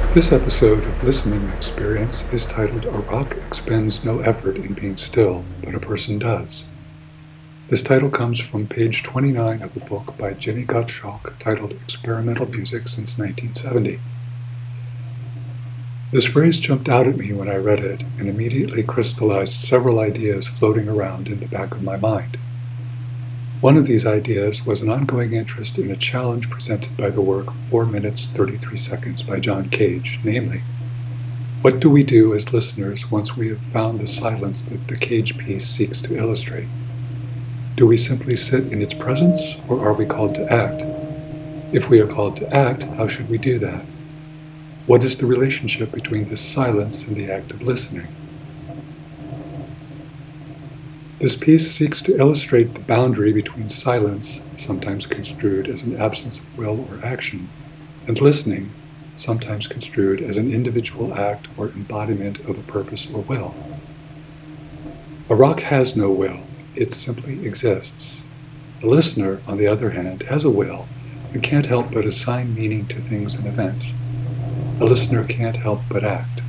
This episode of Listening Experience is titled A Rock Expends No Effort in Being Still, but a Person Does. This title comes from page 29 of a book by Jenny Gottschalk titled Experimental Music Since 1970. This phrase jumped out at me when I read it and immediately crystallized several ideas floating around in the back of my mind. One of these ideas was an ongoing interest in a challenge presented by the work 4 minutes 33 seconds by John Cage, namely, what do we do as listeners once we have found the silence that the Cage piece seeks to illustrate? Do we simply sit in its presence, or are we called to act? If we are called to act, how should we do that? What is the relationship between this silence and the act of listening? This piece seeks to illustrate the boundary between silence, sometimes construed as an absence of will or action, and listening, sometimes construed as an individual act or embodiment of a purpose or will. A rock has no will, it simply exists. The listener, on the other hand, has a will and can't help but assign meaning to things and events. A listener can't help but act.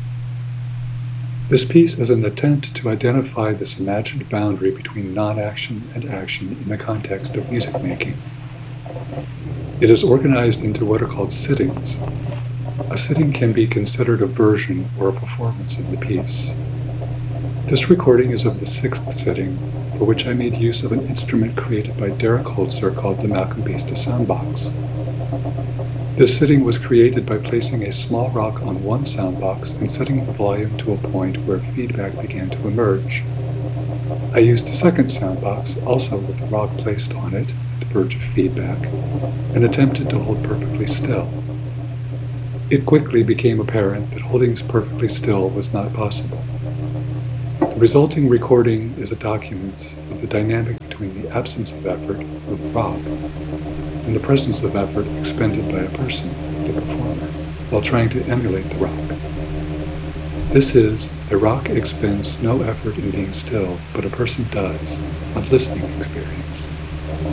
This piece is an attempt to identify this imagined boundary between non-action and action in the context of music making. It is organized into what are called sittings. A sitting can be considered a version or a performance of the piece. This recording is of the 6th sitting, for which I made use of an instrument created by Derek Holzer called the Malcolm Bista Soundbox. This sitting was created by placing a small rock on one soundbox and setting the volume to a point where feedback began to emerge. I used a second soundbox, also with the rock placed on it at the verge of feedback, and attempted to hold perfectly still. It quickly became apparent that holding perfectly still was not possible. The resulting recording is a document of the dynamic between the absence of effort of the rock and the presence of effort expended by a person, the performer, while trying to emulate the rock. This is A Rock Expends No Effort in Being Still, but a Person Does, a listening experience.